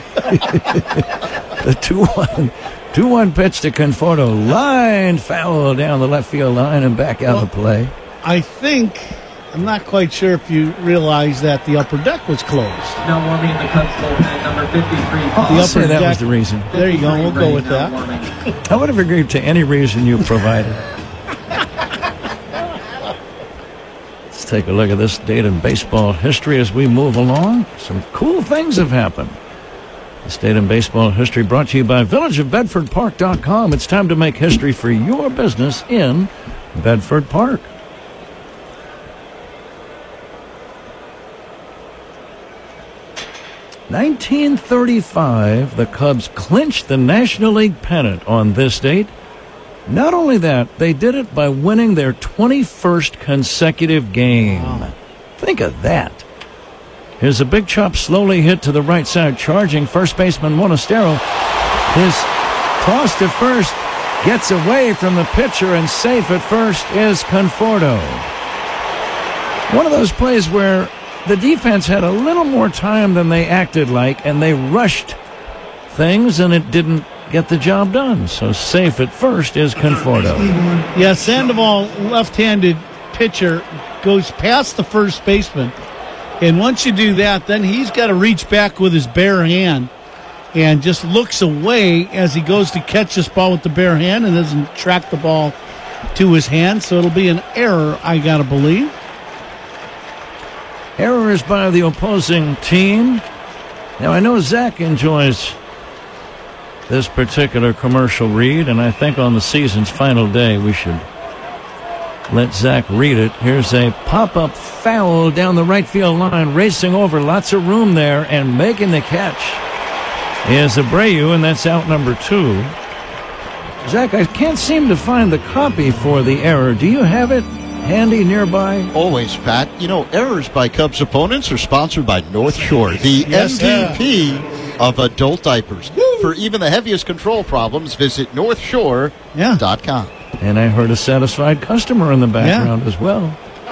The two one two one pitch to Conforto. Line foul down the left field line and back out well, of play. I think, I'm not quite sure if you realize that the upper deck was closed. Now warming the Cubs bullpen, number fifty-three. Oh, the upper say that deck, was the reason. There you go. We'll go with that. I would have agreed to any reason you provided. Let's take a look at this date in baseball history as we move along. Some cool things have happened. This date in baseball history brought to you by village of bedford park dot com. It's time to make history for your business in Bedford Park. nineteen thirty-five, the Cubs clinched the National League pennant on this date. Not only that, they did it by winning their twenty-first consecutive game. Wow. Think of that. Here's a big chop slowly hit to the right side, charging first baseman Monastero. His toss to first gets away from the pitcher, and safe at first is Conforto. One of those plays where the defense had a little more time than they acted like, and they rushed things, and it didn't get the job done. So safe at first is Conforto. Yeah, Sandoval, left-handed pitcher, goes past the first baseman. And once you do that, then he's got to reach back with his bare hand and just looks away as he goes to catch this ball with the bare hand and doesn't track the ball to his hand. So it'll be an error, I got to believe. Errors by the opposing team. Now, I know Zach enjoys this particular commercial read, and I think on the season's final day we should let Zach read it. Here's a pop-up foul down the right field line, racing over, lots of room there, and making the catch is Abreu, and that's out number two. Zach, I can't seem to find the copy for the error. Do you have it handy nearby? Always, Pat. You know, errors by Cubs opponents are sponsored by North Shore, the yes, M V P yeah. of adult diapers. Woo! For even the heaviest control problems, visit north shore dot com. Yeah. And I heard a satisfied customer in the background yeah. as well.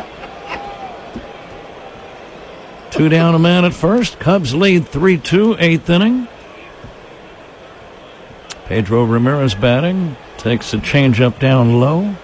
Two down, a man at first. Cubs lead three two, eighth inning. Pedro Ramirez batting. Takes a changeup down low.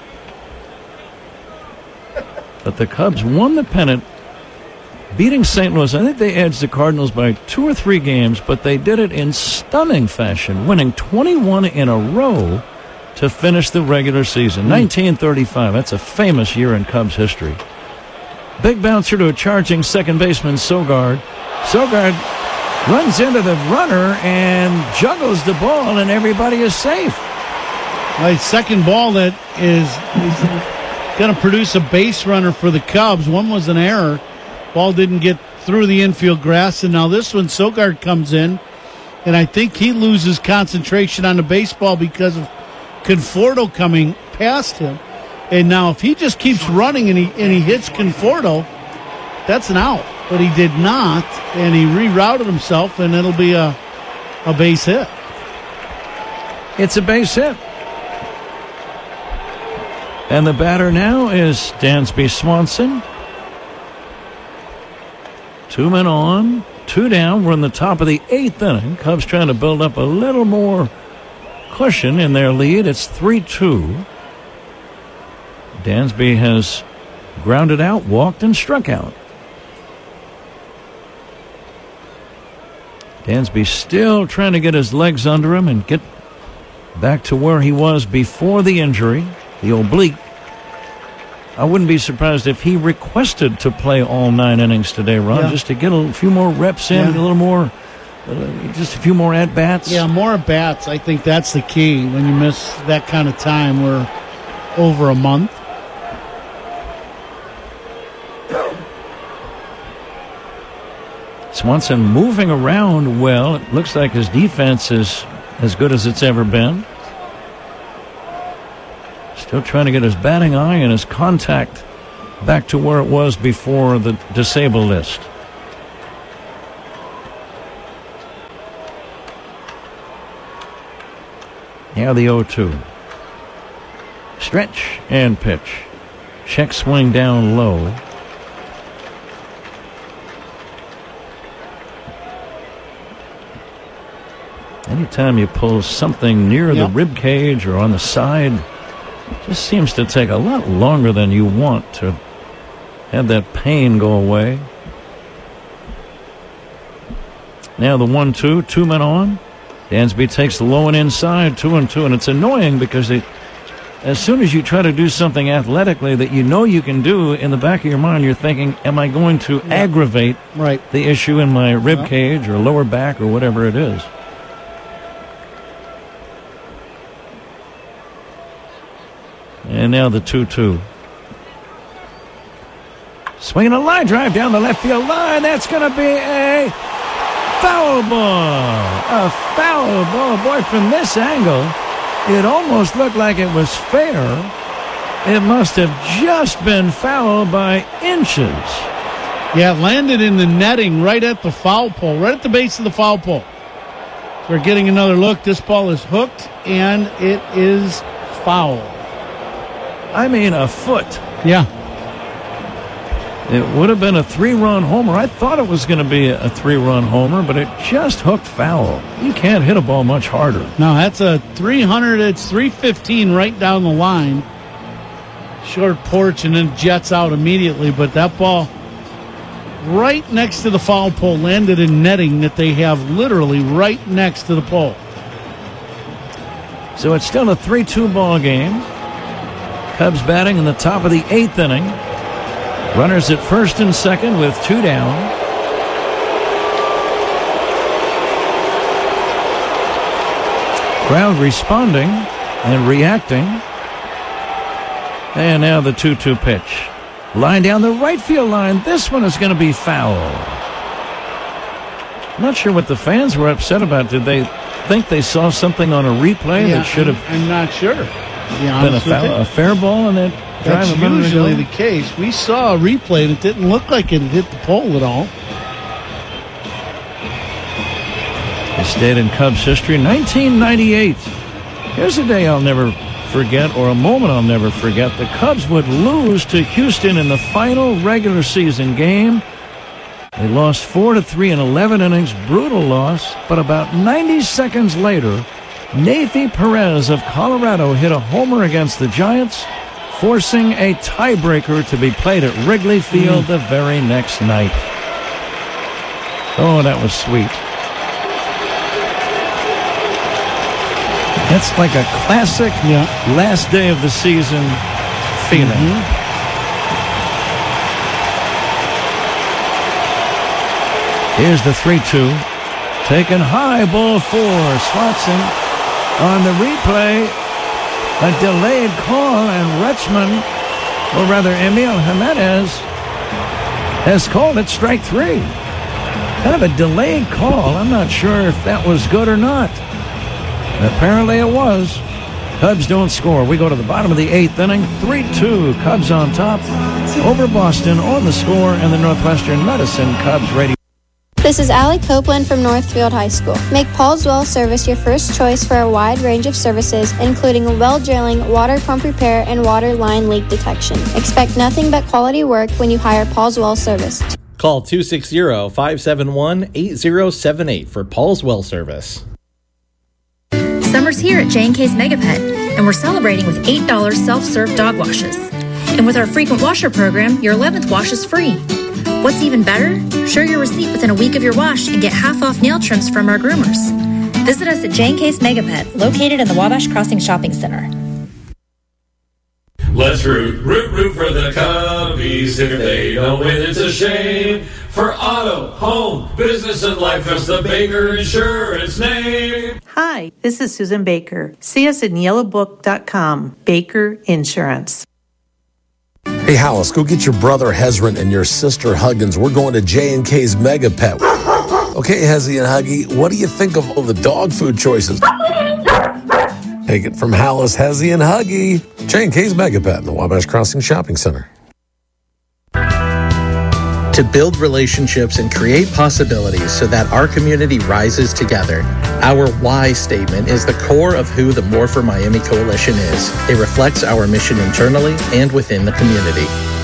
But the Cubs won the pennant, beating Saint Louis. I think they edged the Cardinals by two or three games, but they did it in stunning fashion, winning twenty-one in a row to finish the regular season. nineteen thirty-five, that's a famous year in Cubs history. Big bouncer to a charging second baseman, Sogard. Sogard runs into the runner and juggles the ball, and everybody is safe. A second ball that is, is going to produce a base runner for the Cubs. One was an error. Ball didn't get through the infield grass, and now this one, Sogard comes in, and I think he loses concentration on the baseball because of Conforto coming past him. And now if he just keeps running and he and he hits Conforto, that's an out. But he did not, and he rerouted himself, and it'll be a a base hit. It's a base hit. And the batter now is Dansby Swanson. Two men on, two down. We're in the top of the eighth inning. Cubs trying to build up a little more cushion in their lead. It's three two. Dansby has grounded out, walked, and struck out. Dansby still trying to get his legs under him and get back to where he was before the injury, the oblique. I wouldn't be surprised if he requested to play all nine innings today, Ron, yeah. just to get a few more reps in, yeah. a little more, uh, just a few more at-bats. Yeah, more at-bats. I think that's the key when you miss that kind of time. We're over a month. Swanson moving around well. It looks like his defense is as good as it's ever been. Still trying to get his batting eye and his contact back to where it was before the disabled list. Now the oh two. Stretch and pitch. Check swing down low. Anytime you pull something near yep. the rib cage or on the side, it just seems to take a lot longer than you want to have that pain go away. Now the one two, two men on. Dansby takes the low and inside, two and two, and it's annoying because it, as soon as you try to do something athletically that you know you can do, in the back of your mind you're thinking, am I going to yep. aggravate right. the issue in my rib yep. cage or lower back or whatever it is? And now the two two. Swinging a line drive down the left field line. That's going to be a foul ball. A foul ball. Boy, from this angle, it almost looked like it was fair. It must have just been foul by inches. Yeah, it landed in the netting right at the foul pole, right at the base of the foul pole. We're getting another look. This ball is hooked, and it is foul. I mean, a foot. Yeah. It would have been a three-run homer. I thought it was going to be a three-run homer, but it just hooked foul. You can't hit a ball much harder. No, that's a three hundred. It's three fifteen right down the line. Short porch and then jets out immediately, but that ball right next to the foul pole landed in netting that they have literally right next to the pole. So it's still a three two ball game. Cubs batting in the top of the eighth inning. Runners at first and second with two down. Crowd responding and reacting. And now the two two pitch. Line down the right field line. This one is going to be foul. Not sure what the fans were upset about. Did they think they saw something on a replay yeah, that should have I'm, I'm not sure. Been a, foul, a fair ball on that drive. That's usually the case. We saw a replay and it didn't look like it had hit the pole at all. This date in Cubs history, nineteen ninety-eight. Here's a day I'll never forget, or a moment I'll never forget. The Cubs would lose to Houston in the final regular season game. They lost four to three in eleven innings, brutal loss. But about ninety seconds later, Nathy Perez of Colorado hit a homer against the Giants, forcing a tiebreaker to be played at Wrigley Field mm. the very next night. Oh, that was sweet. That's like a classic yeah. last day of the season feeling. Mm-hmm. Here's the three two. Taken high, ball four. Swanson. On the replay, a delayed call, and Rutschman, or rather Emil Jimenez, has called it strike three. Kind of a delayed call. I'm not sure if that was good or not. Apparently it was. Cubs don't score. We go to the bottom of the eighth inning. three two, Cubs on top over Boston on the score, and the Northwestern Medicine Cubs radio. This is Allie Copeland from Northfield High School. Make Paul's Well Service your first choice for a wide range of services, including well drilling, water pump repair, and water line leak detection. Expect nothing but quality work when you hire Paul's Well Service. Call two six zero, five seven one, eight zero seven eight for Paul's Well Service. Summer's here at J and K's Mega Pet, and we're celebrating with eight dollars self-serve dog washes. And with our frequent washer program, your eleventh wash is free. What's even better? Show your receipt within a week of your wash and get half off nail trims from our groomers. Visit us at Jane Case Megapet, located in the Wabash Crossing Shopping Center. Let's root, root, root for the Cubbies. If they don't win, it's a shame. For auto, home, business, and life, trust the Baker Insurance name. Hi, this is Susan Baker. See us at yellow book dot com. Baker Insurance. Hey, Hollis, go get your brother Hezron and your sister Huggins. We're going to J and K's Mega Pet. Okay, Hezzy and Huggy, what do you think of all the dog food choices? Take it from Hollis, Hezzy, and Huggy. J and K's Mega Pet in the Wabash Crossing Shopping Center. To build relationships and create possibilities so that our community rises together. Our why statement is the core of who the More for Miami Coalition is. It reflects our mission internally and within the community.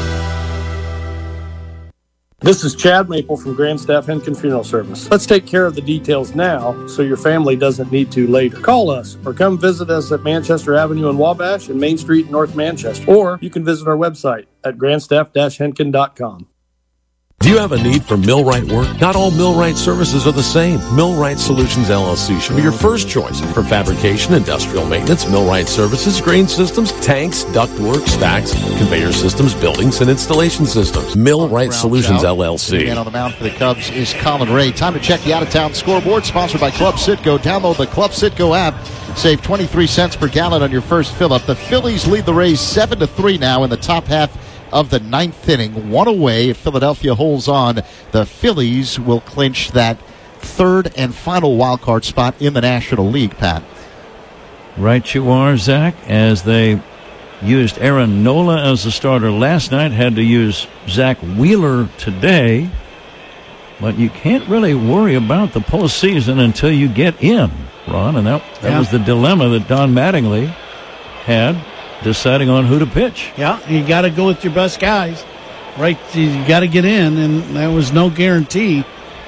This is Chad Maple from Grandstaff Henkin Funeral Service. Let's take care of the details now so your family doesn't need to later. Call us or come visit us at Manchester Avenue in Wabash and Main Street in North Manchester. Or you can visit our website at grandstaff dash henkin dot com. Do you have a need for millwright work? Not all millwright services are the same. Millwright Solutions L L C should be your first choice for fabrication, industrial maintenance, millwright services, grain systems, tanks, ductwork, stacks, conveyor systems, buildings, and installation systems. Millwright Solutions L L C. And on the mound for the Cubs is Colin Ray. Time to check the out-of-town scoreboard, sponsored by Club Citgo. Download the Club Citgo app. Save twenty-three cents per gallon on your first fill-up. The Phillies lead the Rays seven to three now in the top half of the ninth inning. One away. If Philadelphia holds on, the Phillies will clinch that third and final wild card spot in the National League, Pat. Right you are, Zach, as they used Aaron Nola as the starter last night, had to use Zach Wheeler today. But you can't really worry about the postseason until you get in, Ron, and that, that yeah. was the dilemma that Don Mattingly had, deciding on who to pitch. Yeah, you got to go with your best guys, right? You got to get in, and there was no guarantee.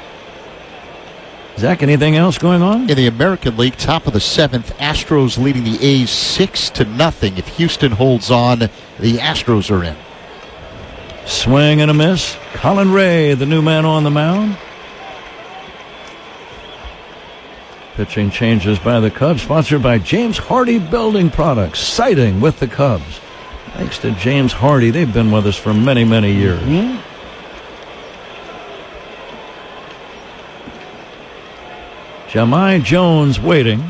Zach, anything else going on? In the American League, top of the seventh, Astros leading the A's six to nothing. If Houston holds on, the Astros are in. Swing and a miss. Colin Ray, the new man on the mound. Pitching changes by the Cubs, sponsored by James Hardy Building Products, siding with the Cubs. Thanks to James Hardy, they've been with us for many, many years. Mm-hmm. Jahmai Jones waiting.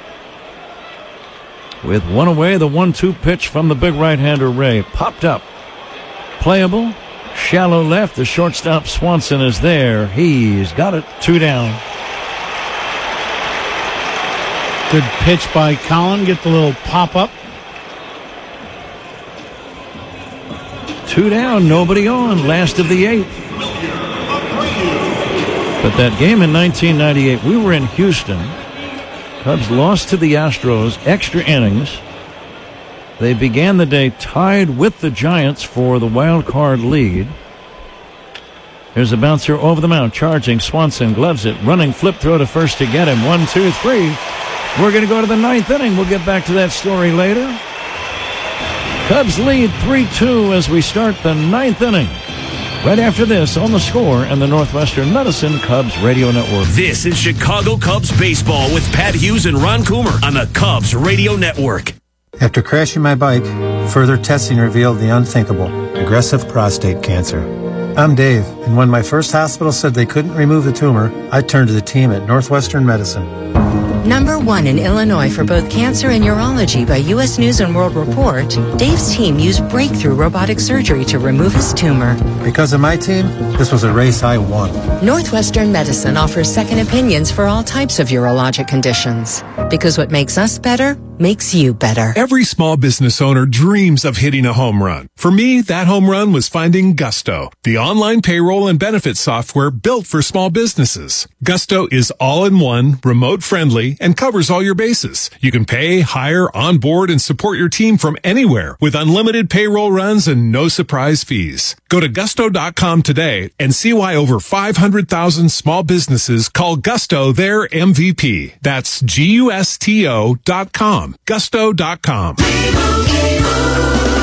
With one away, the one two pitch from the big right-hander Ray. Popped up. Playable. Shallow left. The shortstop Swanson is there. He's got it. Two down. Good pitch by Colin. Get the little pop-up. Two down, nobody on. Last of the eight. But that game in nineteen ninety-eight, we were in Houston. Cubs lost to the Astros, extra innings. They began the day tied with the Giants for the wild card lead. Here's a bouncer over the mound, charging. Swanson gloves it, running flip throw to first to get him. One, two, three. We're going to go to the ninth inning. We'll get back to that story later. Cubs lead three two as we start the ninth inning. Right after this, on the Score and the Northwestern Medicine Cubs Radio Network. This is Chicago Cubs baseball with Pat Hughes and Ron Coomer on the Cubs Radio Network. After crashing my bike, further testing revealed the unthinkable, aggressive prostate cancer. I'm Dave, and when my first hospital said they couldn't remove the tumor, I turned to the team at Northwestern Medicine. Number one in Illinois for both cancer and urology by U S News and World Report, Dave's team used breakthrough robotic surgery to remove his tumor. Because of my team, this was a race I won. Northwestern Medicine offers second opinions for all types of urologic conditions. Because what makes us better makes you better. Every small business owner dreams of hitting a home run. For me, that home run was finding Gusto, the online payroll and benefits software built for small businesses. Gusto is all-in-one, remote-friendly, and covers all your bases. You can pay, hire, onboard, and support your team from anywhere with unlimited payroll runs and no surprise fees. Go to gusto dot com today and see why over five hundred thousand small businesses call Gusto their M V P. That's G U S T O dot com. Gusto dot com.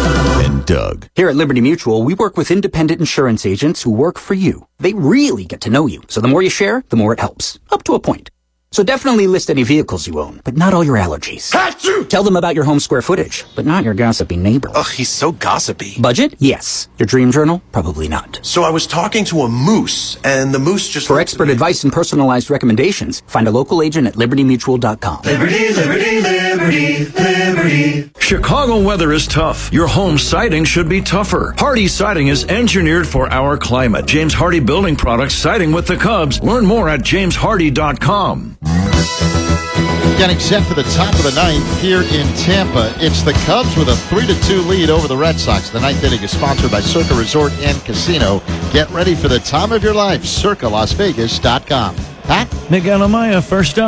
and Doug. Here at Liberty Mutual, we work with independent insurance agents who work for you. They really get to know you, so the more you share, the more it helps. Up to a point. So definitely list any vehicles you own, but not all your allergies. Achoo! Tell them about your home square footage, but not your gossipy neighbor. Ugh, he's so gossipy. Budget? Yes. Your dream journal? Probably not. So I was talking to a moose, and the moose just... For expert advice and personalized recommendations, find a local agent at liberty mutual dot com. Liberty, liberty, liberty, liberty. Chicago weather is tough. Your home siding should be tougher. Hardy Siding is engineered for our climate. James Hardy Building Products, siding with the Cubs. Learn more at james hardy dot com. Getting set for the top of the ninth here in Tampa. It's the Cubs with a three to two lead over the Red Sox. The ninth inning is sponsored by Circa Resort and Casino. Get ready for the time of your life. Circa Las Vegas dot com. Pat? Miguel Amaya, first up.